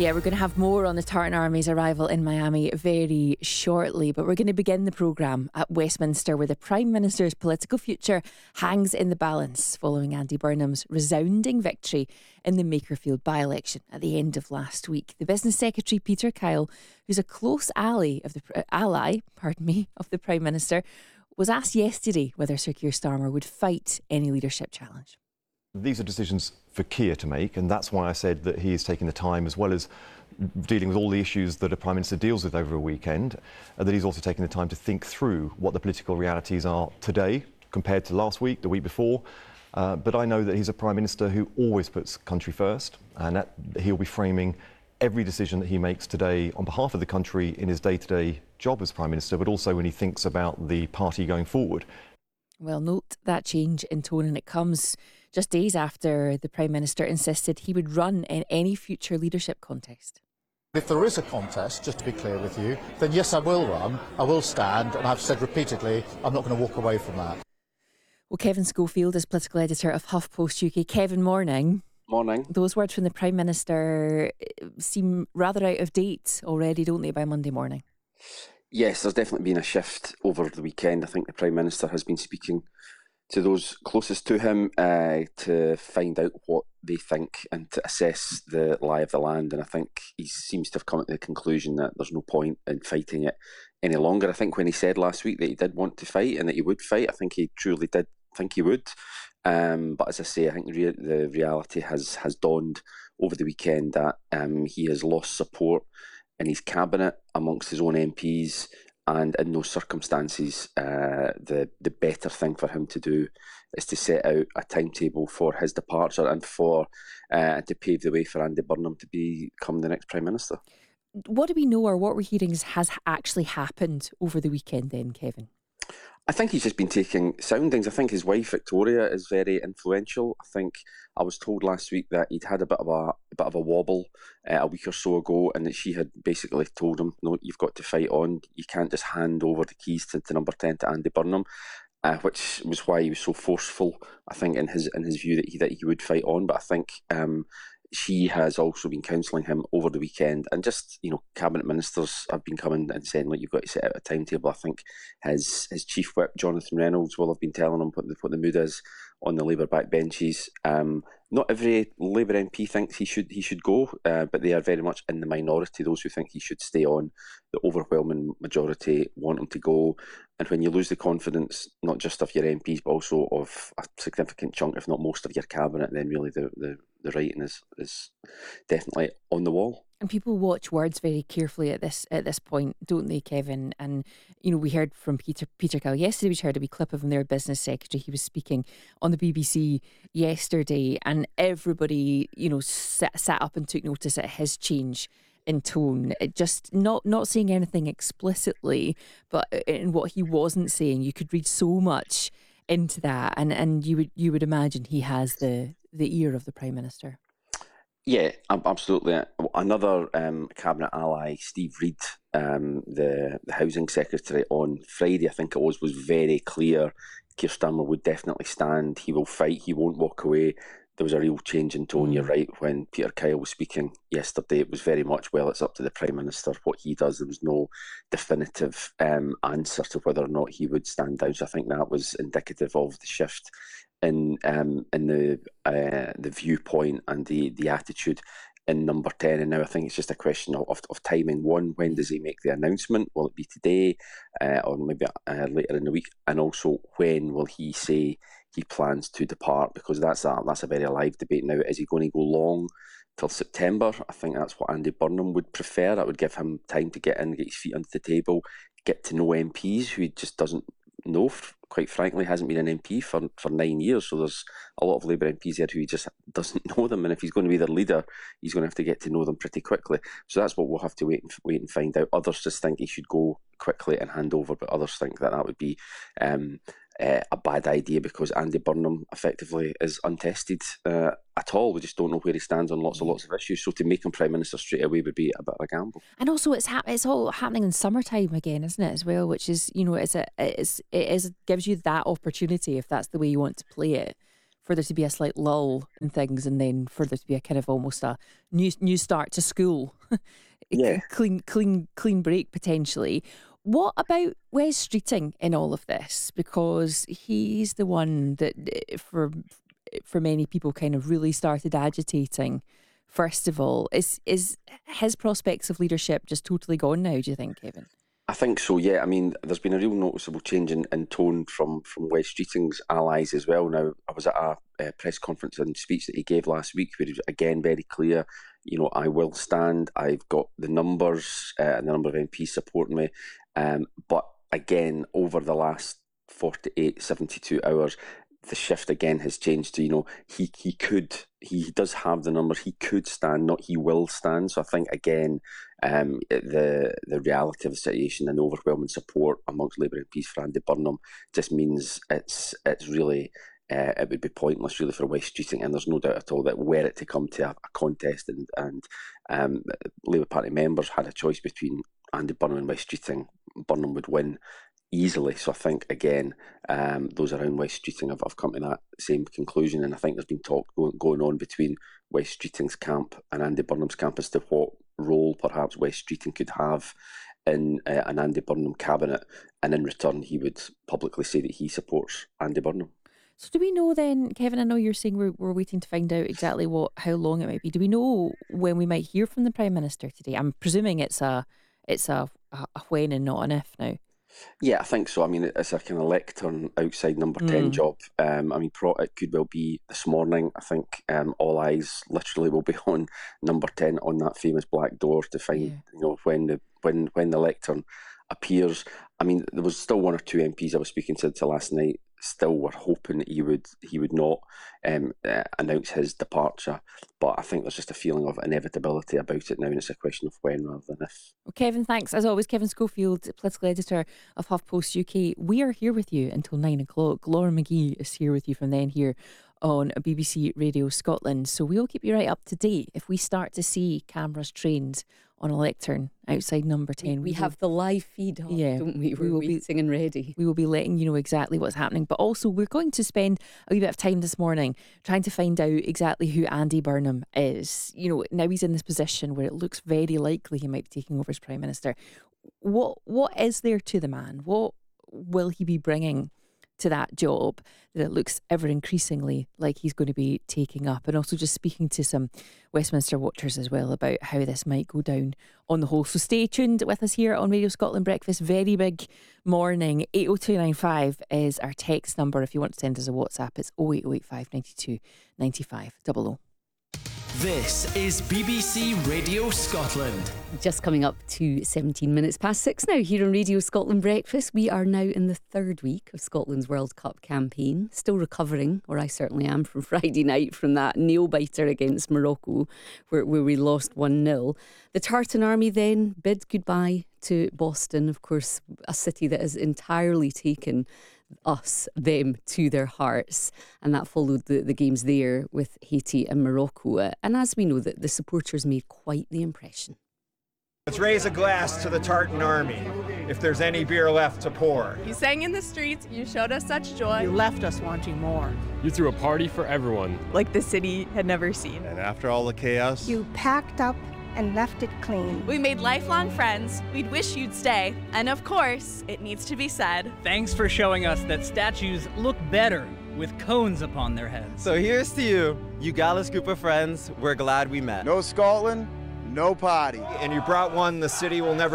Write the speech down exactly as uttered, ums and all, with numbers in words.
Yeah, we're going to have more on the Tartan Army's arrival in Miami very shortly, but we're going to begin the programme at Westminster, where the Prime Minister's political future hangs in the balance following Andy Burnham's resounding victory in the Makerfield by-election at the end of last week. The Business Secretary, Peter Kyle, who's a close ally of the uh, ally, pardon me, of the Prime Minister, was asked yesterday whether Sir Keir Starmer would fight any leadership challenge. These are decisions for Keir to make, and that's why I said that he is taking the time, as well as dealing with all the issues that a Prime Minister deals with over a weekend, uh, that he's also taking the time to think through what the political realities are today compared to last week, the week before. Uh, but I know that he's a Prime Minister who always puts country first, and that he'll be framing every decision that he makes today on behalf of the country in his day-to-day job as Prime Minister, but also when he thinks about the party going forward. Well, note that change in tone, and it comes just days after the Prime Minister insisted he would run in any future leadership contest. If there is a contest, just to be clear with you, then yes, I will run, I will stand, and I've said repeatedly I'm not going to walk away from that. Well, Kevin Schofield is political editor of HuffPost U K. Kevin, morning. Morning. Those words from the Prime Minister seem rather out of date already, don't they, by Monday morning? Yes, there's definitely been a shift over the weekend. I think the Prime Minister has been speaking to those closest to him uh, to find out what they think and to assess the lie of the land. And I think he seems to have come to the conclusion that there's no point in fighting it any longer. I think when he said last week that he did want to fight and that he would fight, I think he truly did think he would. Um, but as I say, I think the, the reality has, has dawned over the weekend that um, he has lost support in his cabinet amongst his own M Ps. And in those circumstances, uh, the the better thing for him to do is to set out a timetable for his departure and for uh, to pave the way for Andy Burnham to become the next Prime Minister. What do we know, or what we're hearing has actually happened over the weekend then, Kevin? I think he's just been taking soundings. I think his wife Victoria is very influential. I think I was told last week that he'd had a bit of a, a bit of a wobble uh, a week or so ago, and that she had basically told him, "No, you've got to fight on. You can't just hand over the keys to, to number ten to Andy Burnham," uh, which was why he was so forceful. I think in his in his view that he that he would fight on. But I think um, she has also been counselling him over the weekend, and just, you know, cabinet ministers have been coming and saying, "Look, you've got to set out a timetable." I think his his chief whip Jonathan Reynolds will have been telling him what the, what the mood is on the Labour backbenches. Um, not every Labour M P thinks he should he should go, uh, but they are very much in the minority. Those who think he should stay on, the overwhelming majority want him to go. And when you lose the confidence, not just of your M Ps, but also of a significant chunk, if not most, of your cabinet, then really the, the, the writing is, is definitely on the wall. And people watch words very carefully at this at this point, don't they, Kevin? And, you know, we heard from Peter Peter Kyle yesterday. We heard a wee clip of him, their business secretary. He was speaking on the B B C yesterday, and everybody, you know, sat, sat up and took notice at his change in tone. It just not not saying anything explicitly, but in what he wasn't saying, you could read so much into that, and and you would you would imagine he has the the ear of the Prime Minister. Yeah, absolutely. Another um, cabinet ally, Steve Reid, um, the, the housing secretary, on Friday, I think it was, was very clear Keir Starmer would definitely stand. He will fight. He won't walk away. There was a real change in tone. You're right. When Peter Kyle was speaking yesterday, it was very much, well, it's up to the Prime Minister what he does. There was no definitive um, answer to whether or not he would stand down. So I think that was indicative of the shift in um, in the uh, the viewpoint and the, the attitude in number ten. And now I think it's just a question of, of, of timing. One, when does he make the announcement? Will it be today uh, or maybe uh, later in the week? And also, when will he say he plans to depart? Because that's a, that's a very live debate now. Is he going to go long till September? I think that's what Andy Burnham would prefer. That would give him time to get in, get his feet under the table, get to know M Ps who he just doesn't know, quite frankly, hasn't been an M P for, for nine years. So there's a lot of Labour M Ps there who he just doesn't know them. And if he's going to be their leader, he's going to have to get to know them pretty quickly. So that's what we'll have to wait and, wait and find out. Others just think he should go quickly and hand over, but others think that that would be um, uh, a bad idea because Andy Burnham effectively is untested uh, at all. We just don't know where he stands on lots and lots of issues. So to make him Prime Minister straight away would be a bit of a gamble. And also, it's ha- it's all happening in summertime again, isn't it, as well? Which is, you know, it's a it's it is gives you that opportunity if that's the way you want to play it. for there to be a slight lull in things, and then for there to be a kind of almost a new new start to school. Yeah. clean, clean, clean break potentially. What about Wes Streeting in all of this? Because he's the one that, for for many people, kind of really started agitating. First of all, is is his prospects of leadership just totally gone now, do you think, Kevin? I think so, yeah. I mean, there's been a real noticeable change in, in tone from, from Wes Streeting's allies as well. Now, I was at a, a press conference and speech that he gave last week where he was, again, very clear, you know, I will stand, I've got the numbers uh, and the number of M Ps supporting me. Um, but again, over the last forty-eight, seventy-two hours, the shift again has changed to, you know, he he could, he does have the numbers, he could stand, not he will stand. So I think, again, um, the the reality of the situation and overwhelming support amongst Labour M Ps for Andy Burnham just means it's it's really, uh, it would be pointless really for Wes Streeting, and there's no doubt at all that were it to come to a, a contest and, and um, Labour Party members had a choice between Andy Burnham and Wes Streeting, Burnham would win easily. So I think, again, um, those around Wes Streeting have, have come to that same conclusion, and I think there's been talk going, going on between Wes Streeting's camp and Andy Burnham's camp as to what role perhaps Wes Streeting could have in uh, an Andy Burnham cabinet, and in return he would publicly say that he supports Andy Burnham. So do we know then, Kevin, I know you're saying we're, we're waiting to find out exactly what how long it might be. Do we know when we might hear from the Prime Minister today? I'm presuming it's a it's a, a when and not an if now. Yeah, I think so. I mean, it's a kind of lectern outside number ten Mm. job. Um, I mean, pro- it could well be this morning. I think um, all eyes literally will be on number ten, on that famous black door, to find Yeah. you know when the when when the lectern appears. I mean, there was still one or two M Ps I was speaking to, to last night. Still were hoping that he would he would not um, uh, announce his departure, but I think there's just a feeling of inevitability about it now, and it's a question of when rather than if. Well, Kevin, thanks. As always, Kevin Schofield, political editor of HuffPost U K. We are here with you until nine o'clock. Laura McGee is here with you from then here on B B C Radio Scotland. So we'll keep you right up to date if we start to see cameras trained on a lectern outside number ten. We will- have the live feed on, Yeah, don't we? we We're will be- waiting and ready. We will be letting you know exactly what's happening. But also, we're going to spend a wee bit of time this morning trying to find out exactly who Andy Burnham is. You know, now he's in this position where it looks very likely he might be taking over as Prime Minister. What What is there to the man? What will he be bringing to that job that it looks ever increasingly like he's going to be taking up? And also just speaking to some Westminster watchers as well about how this might go down on the whole. So stay tuned with us here on Radio Scotland Breakfast. Very big morning. eight oh two nine five is our text number. If you want to send us a WhatsApp, it's oh eight oh eight five nine two nine five double oh. This is B B C Radio Scotland. Just coming up to seventeen minutes past six now here on Radio Scotland Breakfast. We are now in the third week of Scotland's World Cup campaign. Still recovering, or I certainly am, from Friday night from that nail-biter against Morocco where, where we lost one nil. The Tartan Army then bid goodbye to Boston, of course, a city that has entirely taken us, them, to their hearts, and that followed the, the games there with Haiti and Morocco. And as we know, that the supporters made quite the impression. Let's raise a glass to the Tartan Army, if there's any beer left to pour. You sang in the streets, you showed us such joy, You left us wanting more. You threw a party for everyone. like the city had never seen. And after all the chaos, You packed up and left it clean. We made lifelong friends, we'd wish you'd stay, and of course, it needs to be said, Thanks for showing us that statues look better with cones upon their heads. So here's to you, you gallus group of friends. We're glad we met. no Scotland, no party. And you brought one the city will never